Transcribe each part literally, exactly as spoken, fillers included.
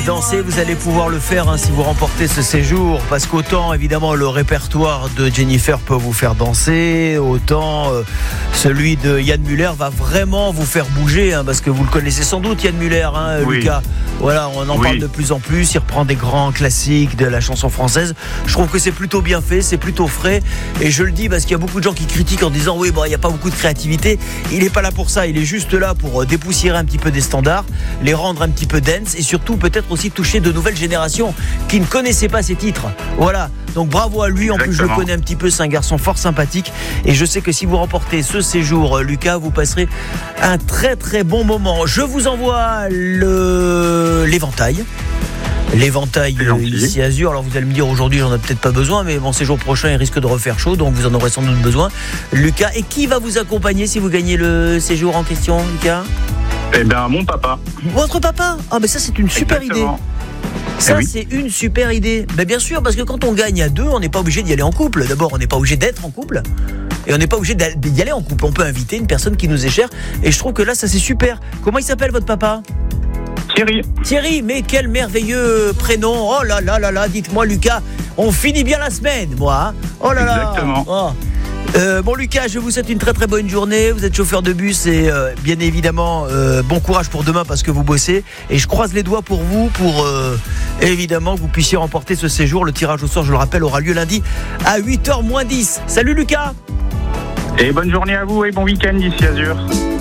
Danser, vous allez pouvoir le faire hein, si vous remportez ce séjour, parce qu'autant évidemment le répertoire de Jennifer peut vous faire danser, autant euh, celui de Yann Muller va vraiment vous faire bouger, hein, parce que vous le connaissez sans doute Yann Muller, hein, oui. Lucas. Voilà, on en oui. parle de plus en plus, il reprend des grands classiques de la chanson française. Je trouve que c'est plutôt bien fait, c'est plutôt frais, et je le dis parce qu'il y a beaucoup de gens qui critiquent en disant oui, bon, il n'y a pas beaucoup de créativité. Il n'est pas là pour ça, il est juste là pour dépoussiérer un petit peu des standards, les rendre un petit peu dance, et surtout peut-être aussi toucher de nouvelles générations qui ne connaissaient pas ces titres. Voilà, donc bravo à lui. En Exactement. plus je le connais un petit peu, c'est un garçon fort sympathique, et je sais que si vous remportez ce séjour, Lucas, vous passerez un très très bon moment. Je vous envoie le... l'éventail L'éventail euh, ici Azur. Alors vous allez me dire aujourd'hui j'en ai peut-être pas besoin, mais mon séjour prochain il risque de refaire chaud, donc vous en aurez sans doute besoin, Lucas. Et qui va vous accompagner si vous gagnez le séjour en question, Lucas? Eh bien mon papa. Votre papa? Ah mais ça c'est une super Exactement. idée. Ça, Eh oui. c'est une super idée. Mais bien sûr, parce que quand on gagne à deux, on n'est pas obligé d'y aller en couple. D'abord, on n'est pas obligé d'être en couple. Et on n'est pas obligé d'y aller en couple. On peut inviter une personne qui nous est chère. Et je trouve que là, ça, c'est super. Comment il s'appelle, votre papa? Thierry. Thierry, mais quel merveilleux prénom. Oh là là là là, dites-moi, Lucas, on finit bien la semaine, moi. Hein, oh là là. Exactement. Oh. Euh, bon Lucas, je vous souhaite une très très bonne journée. Vous êtes chauffeur de bus et euh, bien évidemment euh, bon courage pour demain parce que vous bossez. Et je croise les doigts pour vous, pour euh, évidemment que vous puissiez remporter ce séjour. Le tirage au sort, je le rappelle, aura lieu lundi à huit heures moins dix. Salut Lucas. Et bonne journée à vous et bon week-end ici Azur.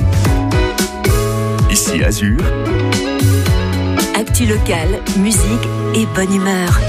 Ici Azur. Actu locale, musique et bonne humeur.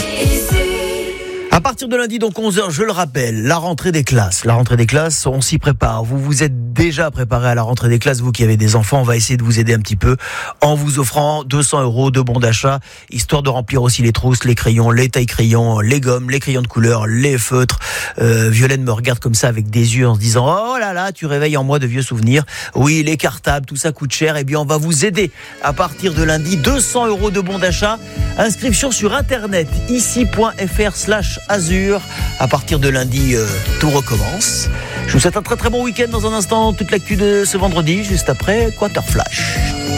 À partir de lundi, donc onze heures, je le rappelle, la rentrée des classes. La rentrée des classes, on s'y prépare. Vous vous êtes déjà préparé à la rentrée des classes, vous qui avez des enfants. On va essayer de vous aider un petit peu en vous offrant deux cents euros de bons d'achat, histoire de remplir aussi les trousses, les crayons, les tailles-crayons, les gommes, les crayons de couleur, les feutres. Euh, Violaine me regarde comme ça avec des yeux en se disant « Oh là là, tu réveilles en moi de vieux souvenirs. » Oui, les cartables, tout ça coûte cher. Eh bien, on va vous aider à partir de lundi. deux cents euros de bons d'achat. Inscription sur internet, ici.fr slash Azur. À partir de lundi, euh, tout recommence. Je vous souhaite un très très bon week-end. Dans un instant, toute l'actu de ce vendredi, juste après Quarter Flash.